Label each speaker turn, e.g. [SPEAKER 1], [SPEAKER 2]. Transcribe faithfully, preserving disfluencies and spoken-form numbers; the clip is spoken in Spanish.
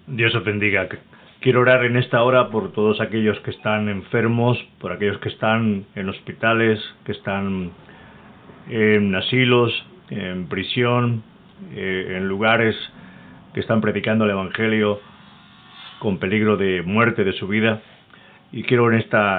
[SPEAKER 1] Dios os bendiga. Quiero orar en esta hora por todos aquellos que están enfermos, por aquellos que están en hospitales, que están en asilos, en prisión, eh, en lugares que están predicando el Evangelio con peligro de muerte de su vida. Y quiero en esta